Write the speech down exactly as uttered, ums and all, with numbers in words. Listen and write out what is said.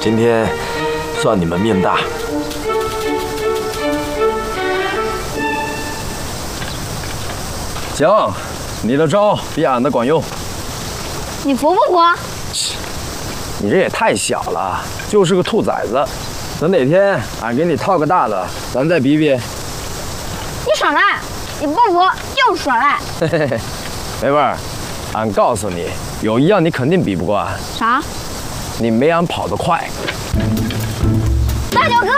今天算你们命大。行，你的招比俺的管用。 你服不服？ 你这也太小了，就是个兔崽子。等哪天俺给你套个大的，咱再比比。 你耍赖！你不服就是耍赖。 嘿嘿嘿，梅妹儿，俺告诉你，有一样你肯定比不过俺。 啥？ 你没俺跑得快。 大脚哥。